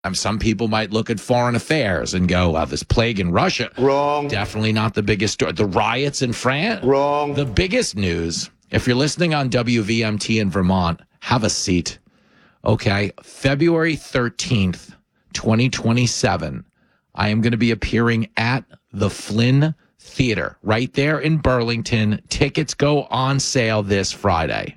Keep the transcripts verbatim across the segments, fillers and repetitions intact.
Um, some people might look at foreign affairs and go, well, this plague in Russia. Wrong. Definitely not the biggest story. The riots in France. Wrong. The biggest news, if you're listening on W V M T in Vermont, have a seat. Okay. February thirteenth, twenty twenty-seven, I am going to be appearing at the Flynn Theater right there in Burlington. Tickets go on sale this Friday.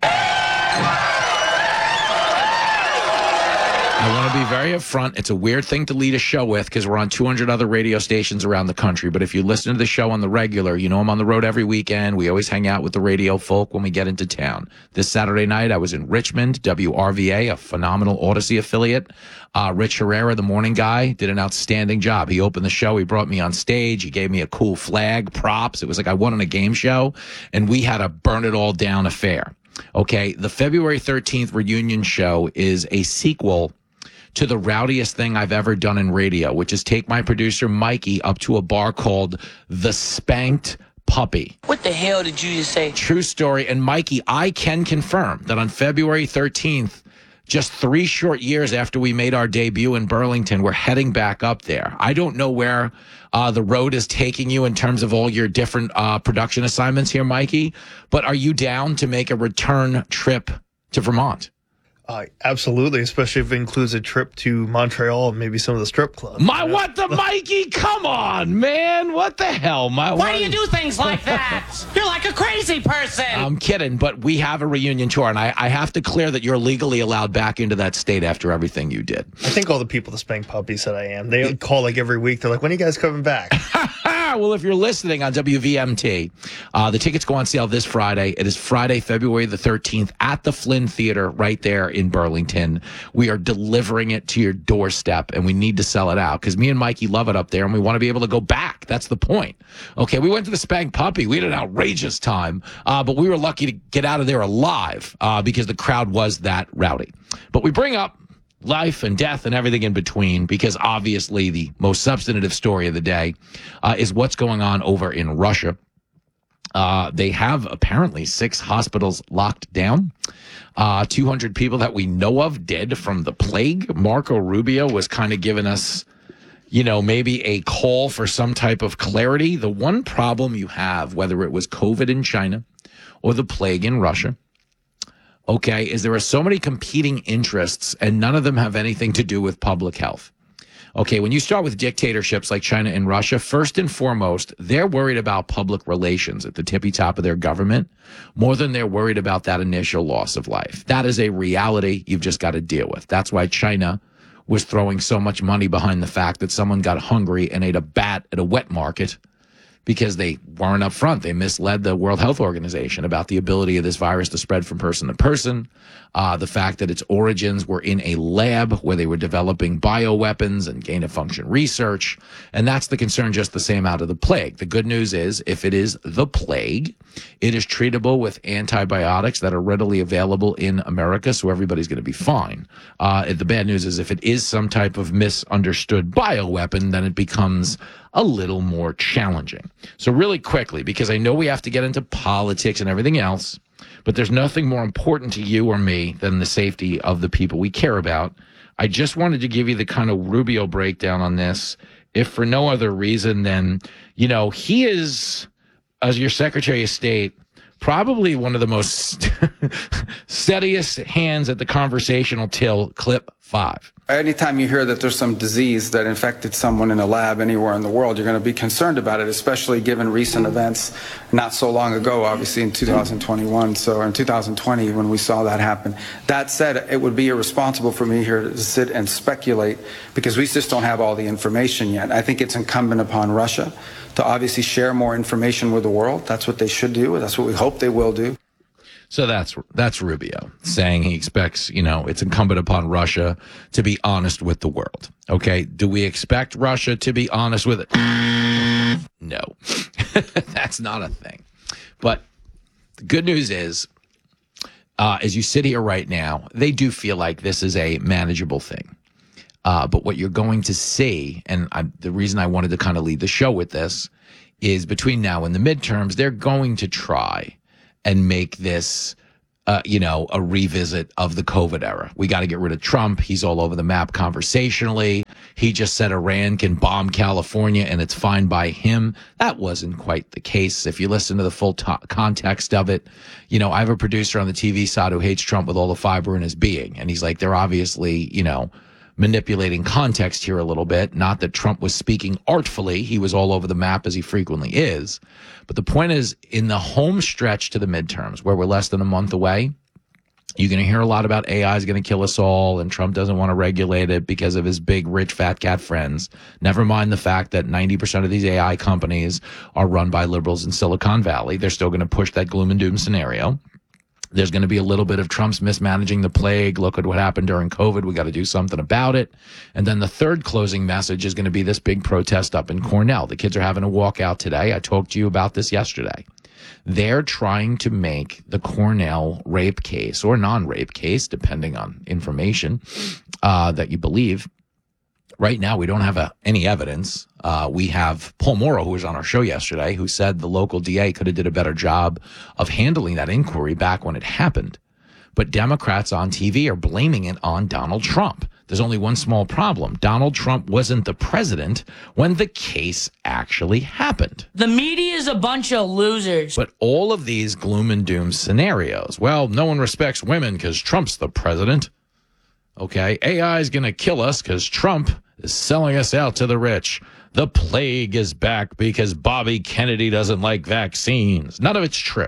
I want to be very upfront. It's a weird thing to lead a show with because we're on two hundred other radio stations around the country. But if you listen to the show on the regular, you know I'm on the road every weekend. We always hang out with the radio folk when we get into town. This Saturday night, I was in Richmond, W R V A, a phenomenal Odyssey affiliate. Uh, Rich Herrera, the morning guy, did an outstanding job. He opened the show. He brought me on stage. He gave me a cool flag, props. It was like I won on a game show, and we had a burn it all down affair. Okay, the February thirteenth reunion show is a sequel to the rowdiest thing I've ever done in radio, which is take my producer Mikey up to a bar called The Spanked Puppy. What the hell did you just say? True story. And Mikey, I can confirm that on February thirteenth, just three short years after we made our debut in Burlington, we're heading back up there. I don't know where uh, the road is taking you in terms of all your different uh, production assignments here, Mikey, but are you down to make a return trip to Vermont? Uh, absolutely, especially if it includes a trip to Montreal and maybe some of the strip clubs. My, you know? What the, Mikey? Come on, man. What the hell? My, Why what? do you do things like that? You're like a crazy person. I'm kidding, but we have a reunion tour, and I, I have to clear that you're legally allowed back into that state after everything you did. I think all the people that spank puppies said I am. They call like every week. They're like, when are you guys coming back? Well, if you're listening on W V M T, uh, the tickets go on sale this Friday. It is Friday, February the thirteenth at the Flynn Theater right there in Burlington. We are delivering it to your doorstep, and we need to sell it out because me and Mikey love it up there, and we want to be able to go back. That's the point. Okay, we went to the Spank Puppy. We had an outrageous time, uh, but we were lucky to get out of there alive uh, because the crowd was that rowdy. But we bring up life and death and everything in between, because obviously the most substantive story of the day uh, is what's going on over in Russia. Uh, they have apparently six hospitals locked down. Uh, two hundred people that we know of dead from the plague. Marco Rubio was kind of giving us, you know, maybe a call for some type of clarity. The one problem you have, whether it was COVID in China or the plague in Russia, okay, is there are so many competing interests, and none of them have anything to do with public health. Okay, when you start with dictatorships like China and Russia, first and foremost, they're worried about public relations at the tippy top of their government more than they're worried about that initial loss of life. That is a reality you've just got to deal with. That's why China was throwing so much money behind the fact that someone got hungry and ate a bat at a wet market, because they weren't up front. They misled the World Health Organization about the ability of this virus to spread from person to person, uh, the fact that its origins were in a lab where they were developing bioweapons and gain-of-function research, and that's the concern just the same out of the plague. The good news is, if it is the plague, it is treatable with antibiotics that are readily available in America, so everybody's going to be fine. Uh, the bad news is, if it is some type of misunderstood bioweapon, then it becomes a little more challenging. So really quickly, because I know we have to get into politics and everything else, but there's nothing more important to you or me than the safety of the people we care about. I just wanted to give you the kind of Rubio breakdown on this, if for no other reason than, you know, he is, as your Secretary of State, probably one of the most steadiest hands at the conversational till. Clip five. Anytime you hear that there's some disease that infected someone in a lab anywhere in the world, you're going to be concerned about it, especially given recent events not so long ago, obviously in two thousand twenty-one, so in two thousand twenty when we saw that happen. That said, it would be irresponsible for me here to sit and speculate, because we just don't have all the information yet. I think it's incumbent upon Russia to obviously share more information with the world. That's what they should do. That's what we hope they will do. So that's that's Rubio saying he expects, you know, it's incumbent upon Russia to be honest with the world. Okay, do we expect Russia to be honest with it? No, that's not a thing. But the good news is, uh, as you sit here right now, they do feel like this is a manageable thing. Uh, but what you're going to see, and I, the reason I wanted to kind of lead the show with this, is between now and the midterms, they're going to try and make this uh, you know, a revisit of the COVID era. We got to get rid of Trump. He's all over the map conversationally. He just said Iran can bomb California and it's fine by him. That wasn't quite the case. If you listen to the full to- context of it, you know, I have a producer on the T V side who hates Trump with all the fiber in his being. And he's like, they're obviously, you know, manipulating context here a little bit. Not that Trump was speaking artfully. He was all over the map as he frequently is. But the point is, in the home stretch to the midterms, where we're less than a month away, you're going to hear a lot about A I is going to kill us all, and Trump doesn't want to regulate it because of his big, rich, fat cat friends. Never mind the fact that ninety percent of these A I companies are run by liberals in Silicon Valley. They're still going to push that gloom and doom scenario. There's going to be a little bit of Trump's mismanaging the plague. Look at what happened during COVID. We got to do something about it. And then the third closing message is going to be this big protest up in Cornell. The kids are having a walkout today. I talked to you about this yesterday. They're trying to make the Cornell rape case or non-rape case, depending on information uh, that you believe. Right now, we don't have a, any evidence. Uh, we have Paul Morrow, who was on our show yesterday, who said the local D A could have did a better job of handling that inquiry back when it happened. But Democrats on T V are blaming it on Donald Trump. There's only one small problem. Donald Trump wasn't the president when the case actually happened. The media is a bunch of losers. But all of these gloom and doom scenarios, well, no one respects women because Trump's the president. Okay, A I is going to kill us because Trump is selling us out to the rich. The plague is back because Bobby Kennedy doesn't like vaccines. None of it's true.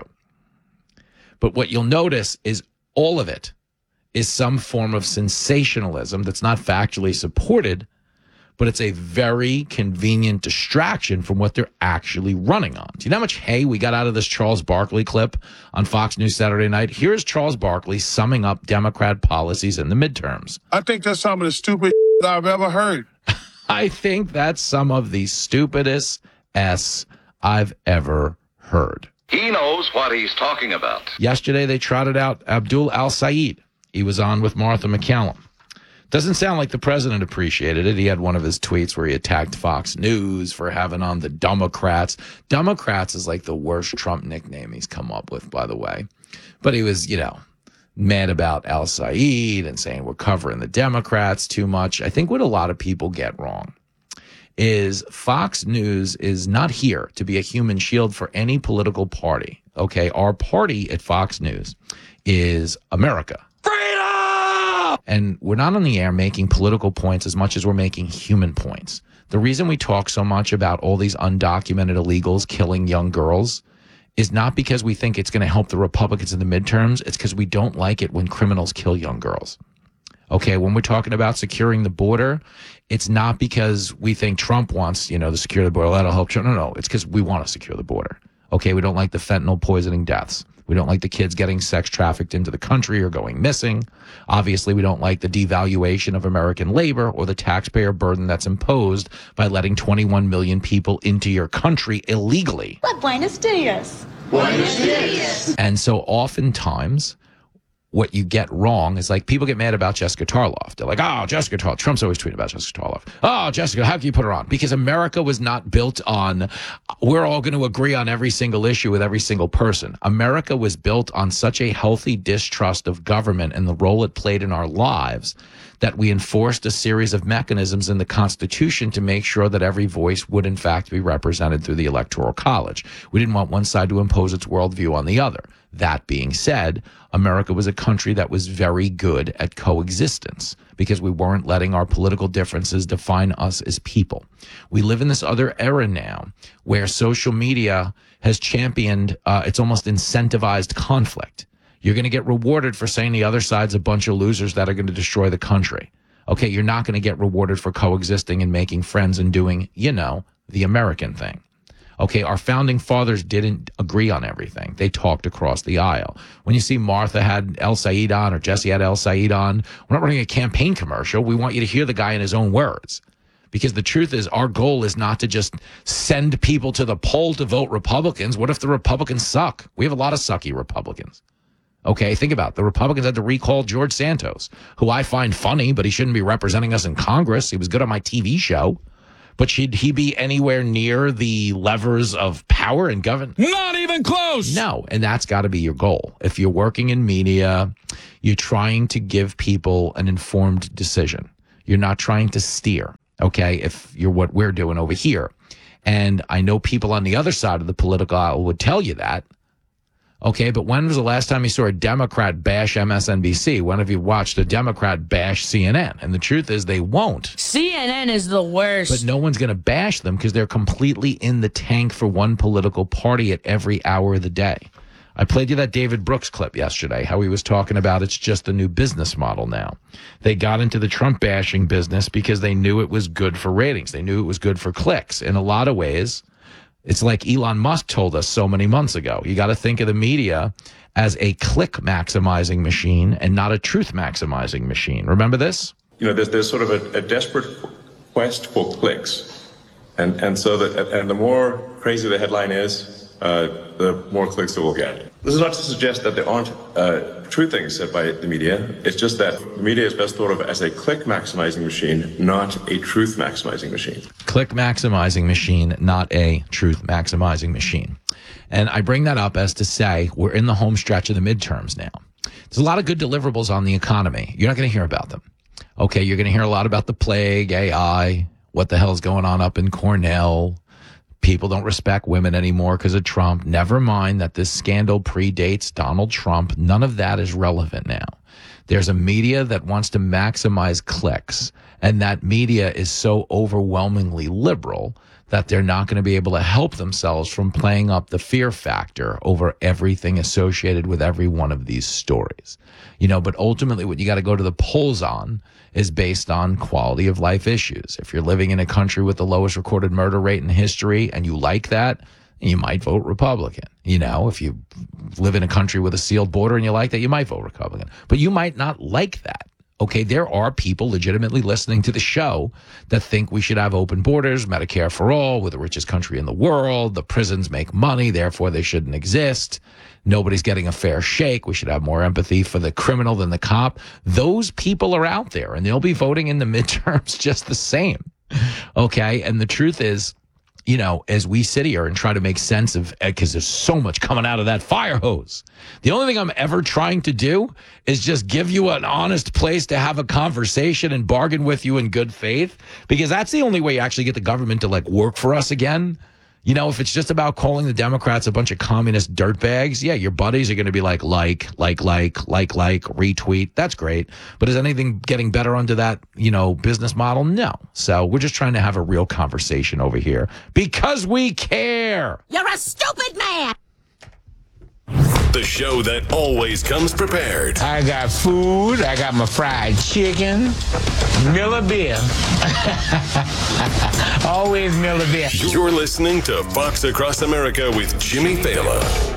But what you'll notice is all of it is some form of sensationalism that's not factually supported, but it's a very convenient distraction from what they're actually running on. Do you know how much hay we got out of this Charles Barkley clip on Fox News Saturday night? Here's Charles Barkley summing up Democrat policies in the midterms. I think that's some of the stupid I've ever heard. I think that's some of the stupidest S I've ever heard. He knows what he's talking about. Yesterday, they trotted out Abdul Al-Sayed. He was on with Martha McCallum. Doesn't sound like the president appreciated it. He had one of his tweets where he attacked Fox News for having on the Democrats. Democrats is like the worst Trump nickname he's come up with, by the way. But he was, you know, mad about Al-Sayed and saying we're covering the Democrats too much. I think what a lot of people get wrong is Fox News is not here to be a human shield for any political party. Okay, our party at Fox News is America. And we're not on the air making political points as much as we're making human points. The reason we talk so much about all these undocumented illegals killing young girls is not because we think it's going to help the Republicans in the midterms. It's because we don't like it when criminals kill young girls. Okay, when we're talking about securing the border, it's not because we think Trump wants, you know, to secure the border. That'll help Trump. No, no, it's because we want to secure the border. Okay, we don't like the fentanyl poisoning deaths. We don't like the kids getting sex trafficked into the country or going missing. Obviously, we don't like the devaluation of American labor or the taxpayer burden that's imposed by letting twenty-one million people into your country illegally. But Buenos Dias. Buenos Dias. And so oftentimes, what you get wrong is like people get mad about Jessica Tarloff. They're like, oh, Jessica Tarloff. Trump's always tweeting about Jessica Tarloff. Oh, Jessica, how can you put her on? Because America was not built on, we're all going to agree on every single issue with every single person. America was built on such a healthy distrust of government and the role it played in our lives that we enforced a series of mechanisms in the Constitution to make sure that every voice would, in fact, be represented through the Electoral College. We didn't want one side to impose its worldview on the other. That being said, America was a country that was very good at coexistence because we weren't letting our political differences define us as people. We live in this other era now where social media has championed, uh, it's almost incentivized conflict. You're going to get rewarded for saying the other side's a bunch of losers that are going to destroy the country. Okay, you're not going to get rewarded for coexisting and making friends and doing, you know, the American thing. Okay, our founding fathers didn't agree on everything. They talked across the aisle. When you see Martha had Al-Sayed on or Jesse had Al-Sayed on, we're not running a campaign commercial. We want you to hear the guy in his own words. Because the truth is, our goal is not to just send people to the poll to vote Republicans. What if the Republicans suck? We have a lot of sucky Republicans. Okay, think about it. The Republicans had to recall George Santos, who I find funny, but he shouldn't be representing us in Congress. He was good on my T V show. But should he be anywhere near the levers of power and government? Not even close. No, and that's got to be your goal. If you're working in media, you're trying to give people an informed decision. You're not trying to steer, okay, if you're what we're doing over here. And I know people on the other side of the political aisle would tell you that. Okay, but when was the last time you saw a Democrat bash M S N B C? When have you watched a Democrat bash C N N? And the truth is they won't. C N N is the worst. But no one's going to bash them because they're completely in the tank for one political party at every hour of the day. I played you that David Brooks clip yesterday, how he was talking about it's just a new business model now. They got into the Trump bashing business because they knew it was good for ratings. They knew it was good for clicks. In a lot of ways, it's like Elon Musk told us so many months ago. You got to think of the media as a click maximizing machine and not a truth maximizing machine. Remember this? You know, there's, there's sort of a, a desperate quest for clicks. And, and so that, and the more crazy the headline is, uh, the more clicks it will get. This is not to suggest that there aren't uh, true things said by the media. It's just that the media is best thought of as a click maximizing machine, not a truth maximizing machine. Click maximizing machine, not a truth maximizing machine. And I bring that up as to say we're in the home stretch of the midterms now. There's a lot of good deliverables on the economy. You're not going to hear about them. Okay, you're going to hear a lot about the plague, A I, what the hell's going on up in Cornell. People don't respect women anymore because of Trump. Never mind that this scandal predates Donald Trump. None of that is relevant now. There's a media that wants to maximize clicks, and that media is so overwhelmingly liberal that they're not going to be able to help themselves from playing up the fear factor over everything associated with every one of these stories. You know, but ultimately what you got to go to the polls on is based on quality of life issues. If you're living in a country with the lowest recorded murder rate in history and you like that, you might vote Republican. You know, if you live in a country with a sealed border and you like that, you might vote Republican. But you might not like that. Okay, there are people legitimately listening to the show that think we should have open borders, Medicare for all, we're the richest country in the world, the prisons make money, therefore they shouldn't exist. Nobody's getting a fair shake. We should have more empathy for the criminal than the cop. Those people are out there, and they'll be voting in the midterms just the same. Okay, and the truth is, you know, as we sit here and try to make sense of, because there's so much coming out of that fire hose. The only thing I'm ever trying to do is just give you an honest place to have a conversation and bargain with you in good faith, because that's the only way you actually get the government to like work for us again. You know, if it's just about calling the Democrats a bunch of communist dirtbags, yeah, your buddies are going to be like, like, like, like, like, like, retweet. That's great. But is anything getting better under that, you know, business model? No. So we're just trying to have a real conversation over here because we care. You're a stupid man. The show that always comes prepared. I got food. I got my fried chicken. Miller beer. Always Miller beer. You're listening to Fox Across America with Jimmy Fallon.